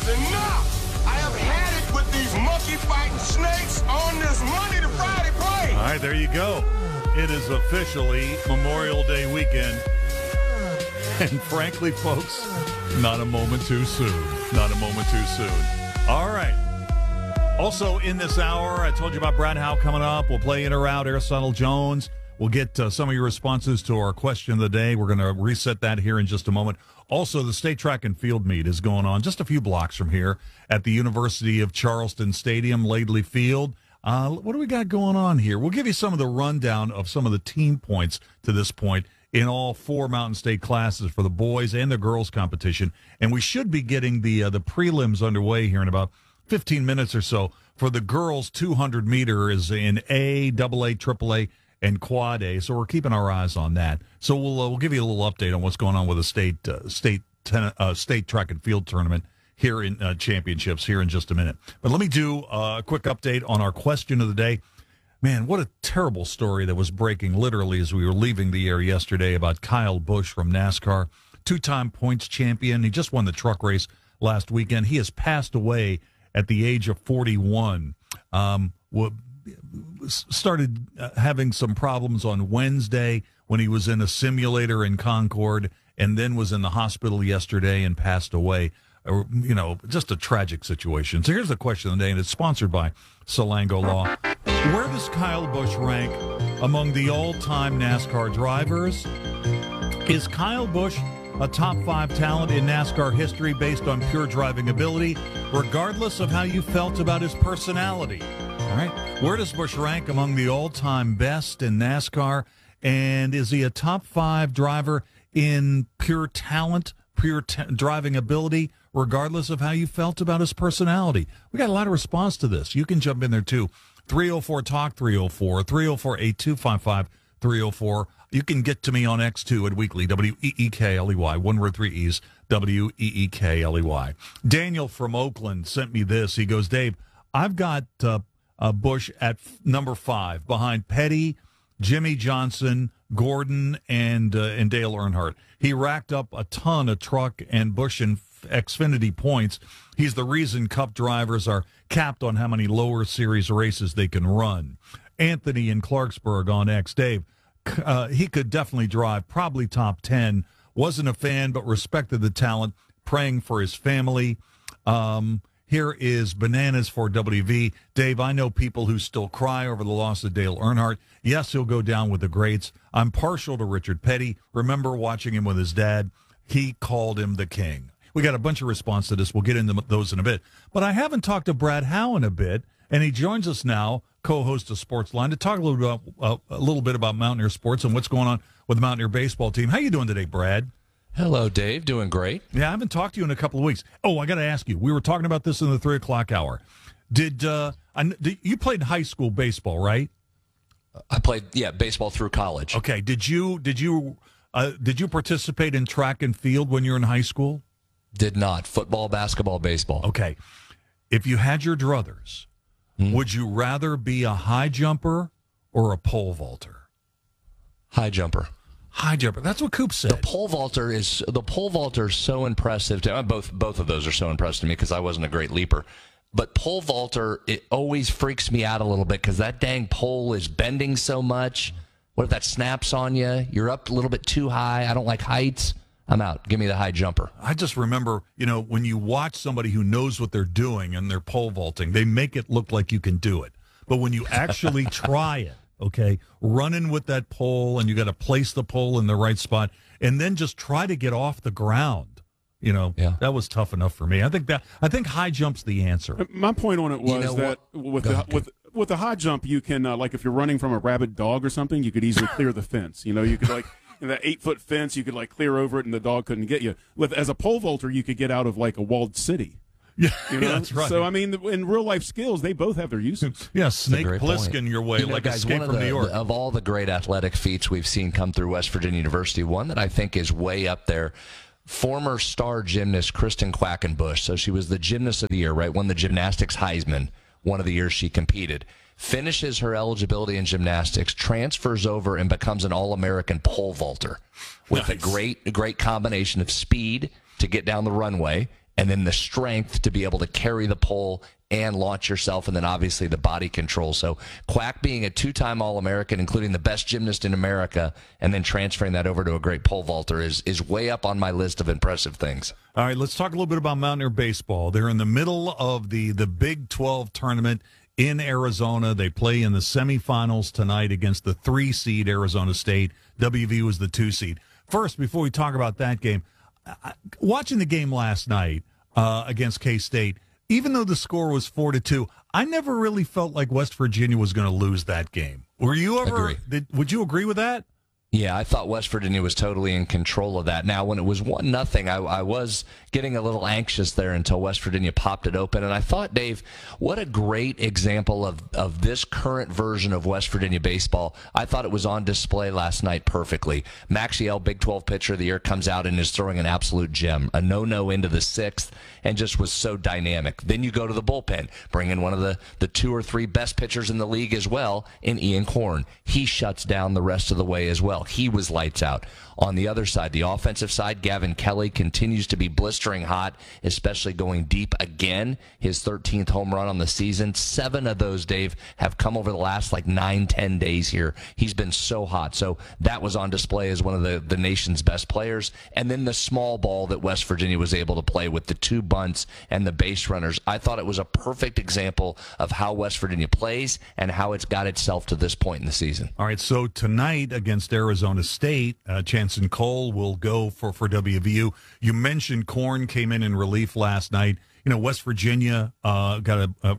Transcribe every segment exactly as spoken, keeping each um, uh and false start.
is enough. I have had it with these monkey-fighting snakes on this Monday to Friday plane. All right, there you go. It is officially Memorial Day weekend. And frankly, folks, not a moment too soon. Not a moment too soon. All right. Also, in this hour, I told you about Brad Howe coming up. We'll play in or out Aristotle Jones. We'll get uh, some of your responses to our question of the day. We're going to reset that here in just a moment. Also, the state track and field meet is going on just a few blocks from here at the University of Charleston Stadium, Laidley Field. Uh, what do we got going on here? We'll give you some of the rundown of some of the team points to this point in all four Mountain State classes for the boys and the girls competition. And we should be getting the uh, the prelims underway here in about fifteen minutes or so. For the girls, two hundred meter is in A, double A, triple A, and quad A. So we're keeping our eyes on that. So we'll uh, we'll give you a little update on what's going on with the state uh, state ten, uh, state track and field tournament here in uh, championships here in just a minute. But let me do uh, a quick update on our question of the day. Man, what a terrible story that was breaking literally as we were leaving the air yesterday about Kyle Busch from NASCAR, two-time points champion. He just won the truck race last weekend. He has passed away at the age of forty-one. Um, started uh, having some problems on Wednesday when he was in a simulator in Concord, and then was in the hospital yesterday and passed away. Or, you know, just a tragic situation. So here's the question of the day, and it's sponsored by Salango Law. Where does Kyle Busch rank among the all-time NASCAR drivers? Is Kyle Busch a top five talent in NASCAR history based on pure driving ability, regardless of how you felt about his personality? All right. Where does Busch rank among the all-time best in NASCAR? And is he a top five driver in pure talent, pure t- driving ability, regardless of how you felt about his personality? We got a lot of response to this. You can jump in there, too. three oh four talk three oh four, three oh four, eight two five five, three oh four. You can get to me on X, too, at Weekly, W E E K L E Y, one word, three E's, W E E K L E Y. Daniel from Oakland sent me this. He goes, Dave, I've got uh, uh, Busch at f- number five, behind Petty, Jimmy Johnson, Gordon, and uh, and Dale Earnhardt. He racked up a ton of truck and Busch and Xfinity points. He's the reason Cup drivers are capped on how many lower series races they can run. Anthony in Clarksburg on X. Dave, uh, he could definitely drive, probably top ten. Wasn't a fan, but respected the talent, praying for his family. Um, here is Bananas for W V. Dave, I know people who still cry over the loss of Dale Earnhardt. Yes, he'll go down with the greats. I'm partial to Richard Petty. Remember watching him with his dad. He called him the king. We got a bunch of response to this. We'll get into those in a bit. But I haven't talked to Brad Howe in a bit, and he joins us now, co-host of Sportsline, to talk a little, about, uh, a little bit about Mountaineer sports and what's going on with the Mountaineer baseball team. How you doing today, Brad? Hello, Dave. Doing great. Yeah, I haven't talked to you in a couple of weeks. Oh, I got to ask you. We were talking about this in the three o'clock hour. Did, uh, I, did you played high school baseball, right? I played, yeah, baseball through college. Okay. Did you did you uh, did you participate in track and field when you were in high school? Did not. Football, basketball, baseball. Okay. If you had your druthers, hmm. would you rather be a high jumper or a pole vaulter? High jumper. High jumper. That's what Coop said. The pole vaulter is the pole vaulter is so impressive to both. Both of those are so impressive to me because I wasn't a great leaper. But pole vaulter, it always freaks me out a little bit because that dang pole is bending so much. What if that snaps on you? You're up a little bit too high. I don't like heights. I'm out. Give me the high jumper. I just remember, you know, when you watch somebody who knows what they're doing and they're pole vaulting, they make it look like you can do it. But when you actually try it, okay, running with that pole and you got to place the pole in the right spot and then just try to get off the ground. You know, yeah. That was tough enough for me. I think that I think high jump's the answer. My point on it was you know that what? with the, with with the high jump, you can uh, like if you're running from a rabid dog or something, you could easily clear the fence. You know, you could like in that eight foot fence, you could like clear over it, and the dog couldn't get you. With as a pole vaulter, you could get out of like a walled city. Yeah, you know? yeah, that's right. So I mean, in real life skills, they both have their uses. Yeah, Snake Plissken your way, you know, like guys, Escape one from of the, New York. Of all the great athletic feats we've seen come through West Virginia University, one that I think is way up there. Former star gymnast Kristen Quackenbush. So she was the gymnast of the year, right? Won the gymnastics Heisman one of the years she competed. Finishes her eligibility in gymnastics, transfers over, and becomes an All-American pole vaulter with nice. a great, a great combination of speed to get down the runway and then the strength to be able to carry the pole and launch yourself, and then obviously the body control. So Quack being a two-time All-American, including the best gymnast in America, and then transferring that over to a great pole vaulter is, is way up on my list of impressive things. All right, let's talk a little bit about Mountaineer baseball. They're in the middle of the, the Big twelve tournament in Arizona. They play in the semifinals tonight against the three-seed Arizona State. W V U is the two-seed. First, before we talk about that game, watching the game last night uh, against K-State, even though the score was four to two, I never really felt like West Virginia was going to lose that game. Were you ever? Did, would you agree with that? Yeah, I thought West Virginia was totally in control of that. Now, when it was one nothing, I, I was getting a little anxious there until West Virginia popped it open. And I thought, Dave, what a great example of, of this current version of West Virginia baseball. I thought it was on display last night perfectly. Maxiell, Big twelve pitcher of the year, comes out and is throwing an absolute gem. A no-no into the sixth, and just was so dynamic. Then you go to the bullpen, bring in one of the, the two or three best pitchers in the league as well, in Ian Korn. He shuts down the rest of the way as well. He was lights out. On the other side, the offensive side, Gavin Kelly continues to be blistering hot, especially going deep again. His thirteenth home run on the season. Seven of those, Dave, have come over the last like nine, ten days here. He's been so hot. So that was on display as one of the, the nation's best players. And then the small ball that West Virginia was able to play with the two bunts and the base runners. I thought it was a perfect example of how West Virginia plays and how it's got itself to this point in the season. All right, so tonight against Arizona State, uh, Chanson Cole will go for, for W V U. You mentioned Korn came in in relief last night. You know, West Virginia uh, got a, a,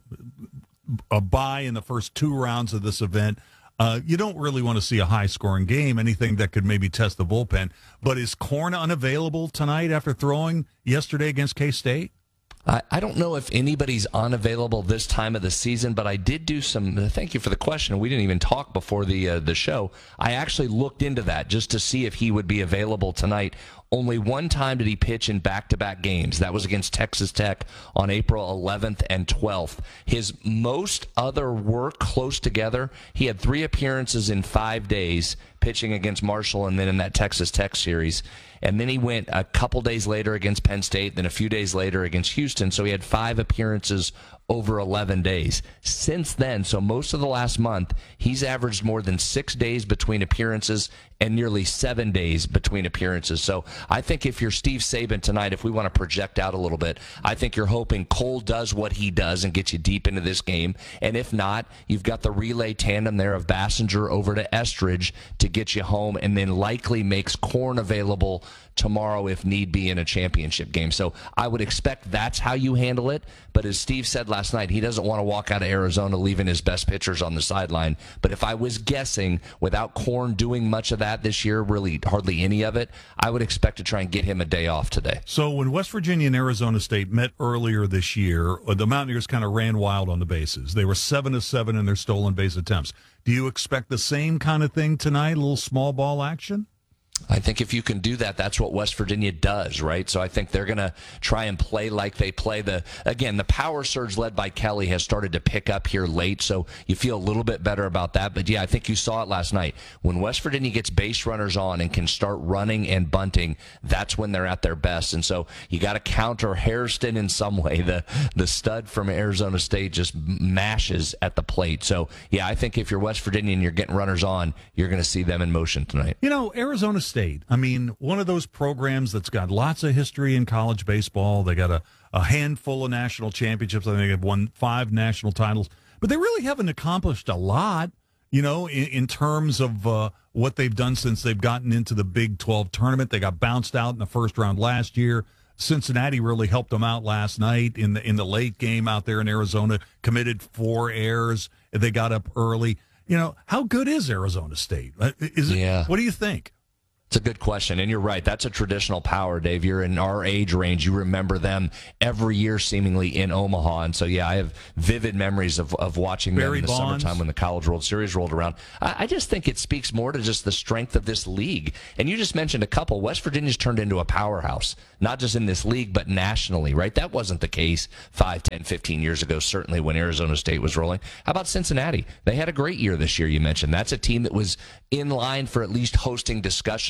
a bye in the first two rounds of this event. Uh, you don't really want to see a high-scoring game, anything that could maybe test the bullpen. But is Korn unavailable tonight after throwing yesterday against K-State? I, I don't know if anybody's unavailable this time of the season, but I did do some, thank you for the question. We didn't even talk before the uh, the show. I actually looked into that just to see if he would be available tonight. Only one time did he pitch in back-to-back games. That was against Texas Tech on April eleventh and twelfth. His most other work close together, he had three appearances in five days, pitching against Marshall and then in that Texas Tech series. And then he went a couple days later against Penn State, then a few days later against Houston. So he had five appearances over eleven days. Since then, so most of the last month, he's averaged more than six days between appearances and nearly seven days between appearances. So I think if you're Steve Saban tonight, if we want to project out a little bit, I think you're hoping Cole does what he does and gets you deep into this game. And if not, you've got the relay tandem there of Bassinger over to Estridge to get you home, and then likely makes Korn available tomorrow if need be in a championship game. So I would expect that's how you handle it. But as Steve said last night, he doesn't want to walk out of Arizona leaving his best pitchers on the sideline. But if I was guessing, without Korn doing much of that this year, really hardly any of it, I would expect to try and get him a day off today. So when West Virginia and Arizona State met earlier this year, the Mountaineers kind of ran wild on the bases. They were seven to seven in their stolen base attempts. Do you expect the same kind of thing tonight, a little small ball action? I think if you can do that, that's what West Virginia does, right? So I think they're going to try and play like they play. The Again, the power surge led by Kelly has started to pick up here late, so you feel a little bit better about that. But, yeah, I think you saw it last night. When West Virginia gets base runners on and can start running and bunting, that's when they're at their best. And so you got to counter Hairston in some way. The, the stud from Arizona State just mashes at the plate. So, yeah, I think if you're West Virginia and you're getting runners on, you're going to see them in motion tonight. You know, Arizona State, I mean, one of those programs that's got lots of history in college baseball. They got a, a handful of national championships. I think they've won five national titles, but they really haven't accomplished a lot, you know, in, in terms of uh, what they've done since they've gotten into the Big twelve tournament. They got bounced out in the first round last year. Cincinnati really helped them out last night in the in the late game out there in Arizona, committed four errors. They got up early. You know, how good is Arizona State? Is it, yeah. What do you think? It's a good question, and you're right. That's a traditional power, Dave. You're in our age range. You remember them every year seemingly in Omaha, and so, yeah, I have vivid memories of, of watching Barry them in the Bonds. summertime when the College World Series rolled around. I, I just think it speaks more to just the strength of this league. And you just mentioned a couple. West Virginia's turned into a powerhouse, not just in this league, but nationally, right? That wasn't the case five, ten, fifteen years ago, certainly when Arizona State was rolling. How about Cincinnati? They had a great year this year, you mentioned. That's a team that was in line for at least hosting discussion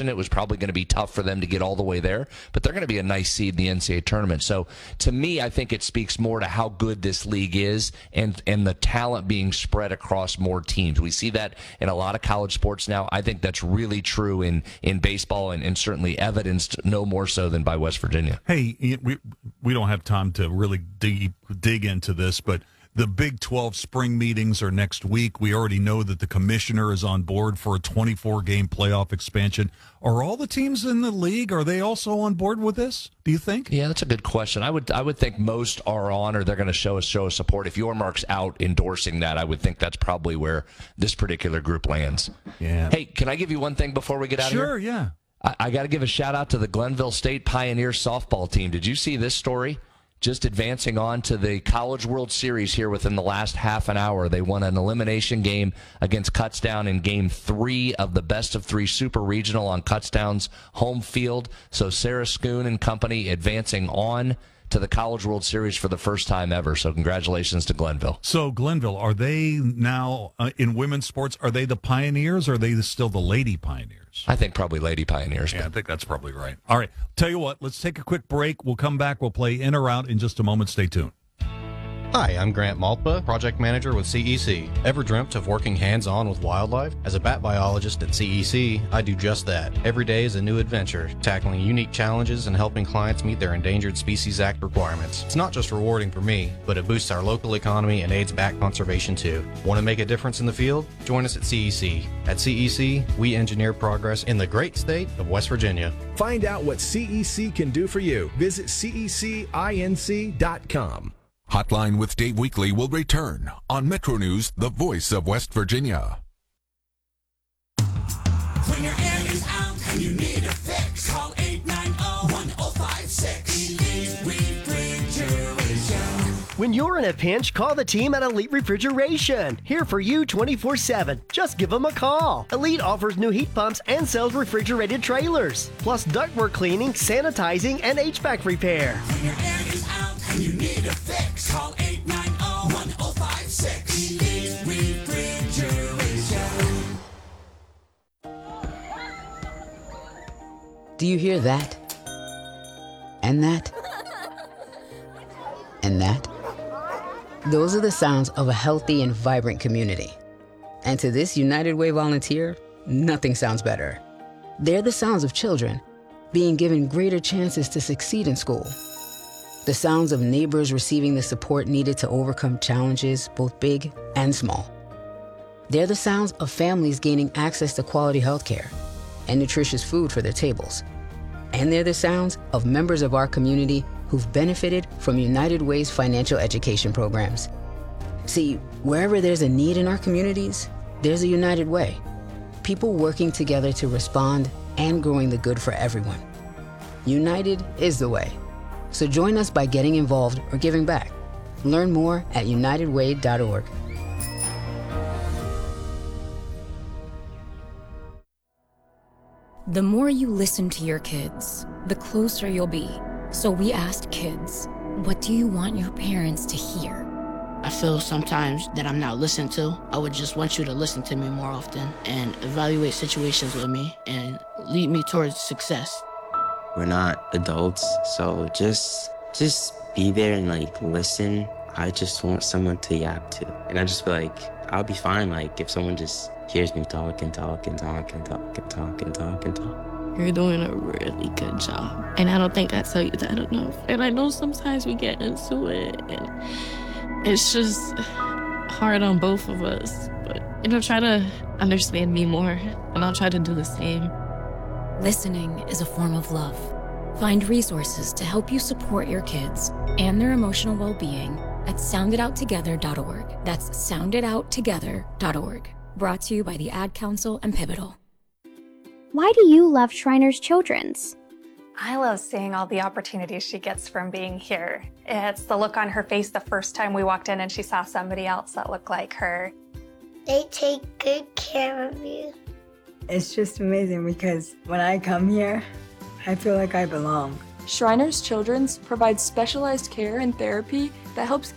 competition. It was probably going to be tough for them to get all the way there, but they're going to be a nice seed in the N C double A tournament. So to me, I think it speaks more to how good this league is and, and the talent being spread across more teams. We see that in a lot of college sports now. I think that's really true in, in baseball and, and certainly evidenced no more so than by West Virginia. Hey, we, we don't have time to really dig, dig into this, but the Big twelve spring meetings are next week. We already know that the commissioner is on board for a twenty-four game playoff expansion. Are all the teams in the league, are they also on board with this, do you think? Yeah, that's a good question. I would I would think most are on, or they're going to show us show us support. If Yormark's out endorsing that, I would think that's probably where this particular group lands. Yeah. Hey, can I give you one thing before we get out Sure, of here? Sure, yeah. I, I got to give a shout out to the Glenville State Pioneers softball team. Did you see this story? Just advancing on to the College World Series here within the last half an hour. They won an elimination game against Kutztown in game three of the best of three super regional on Kutztown's home field. So Sarah Schoon and company advancing on to the College World Series for the first time ever. So congratulations to Glenville. So Glenville, are they now uh, in women's sports, are they the Pioneers or are they still the Lady Pioneers? I think probably Lady Pioneers. Yeah, I think that's probably right. All right. Tell you what, let's take a quick break. We'll come back. We'll play in or out in just a moment. Stay tuned. Hi, I'm Grant Malpa, project manager with C E C. Ever dreamt of working hands-on with wildlife? As a bat biologist at C E C, I do just that. Every day is a new adventure, tackling unique challenges and helping clients meet their Endangered Species Act requirements. It's not just rewarding for me, but it boosts our local economy and aids bat conservation too. Want to make a difference in the field? Join us at C E C. At C E C, we engineer progress in the great state of West Virginia. Find out what C E C can do for you. Visit C E C inc dot com. Hotline with Dave Weekly will return on Metro News, the voice of West Virginia. When your air is out and you need a fix, call eight nine zero, one zero five six. Elite Refrigeration. When you're in a pinch, call the team at Elite Refrigeration. Here for you twenty-four seven. Just give them a call. Elite offers new heat pumps and sells refrigerated trailers, plus ductwork cleaning, sanitizing, and H V A C repair. When your air is out and you need a fix, call eight nine zero, one zero five six. Elite Refrigeration. Do you hear that? And that? And that? Those are the sounds of a healthy and vibrant community. And to this United Way volunteer, nothing sounds better. They're the sounds of children being given greater chances to succeed in school. The sounds of neighbors receiving the support needed to overcome challenges, both big and small. They're the sounds of families gaining access to quality healthcare and nutritious food for their tables. And they're the sounds of members of our community who've benefited from United Way's financial education programs. See, wherever there's a need in our communities, there's a United Way. People working together to respond and growing the good for everyone. United is the way. So join us by getting involved or giving back. Learn more at united way dot org. The more you listen to your kids, the closer you'll be. So we asked kids, what do you want your parents to hear? I feel sometimes that I'm not listened to. I would just want you to listen to me more often and evaluate situations with me and lead me towards success. We're not adults, so just just be there and like listen. I just want someone to yap to. And I just feel like I'll be fine like if someone just hears me talk and talk and talk and talk and talk and talk and talk. You're doing a really good job. And I don't think I tell you that enough. And I know sometimes we get into it and it's just hard on both of us. But, you know, try to understand me more and I'll try to do the same. Listening is a form of love. Find resources to help you support your kids and their emotional well-being at sound it out together dot org. That's sound it out together dot org. Brought to you by the Ad Council and Pivotal. Why do you love Shriners Children's? I love seeing all the opportunities she gets from being here. It's the look on her face the first time we walked in and she saw somebody else that looked like her. They take good care of you. It's just amazing because when I come here, I feel like I belong. Shriners Children's provides specialized care and therapy that helps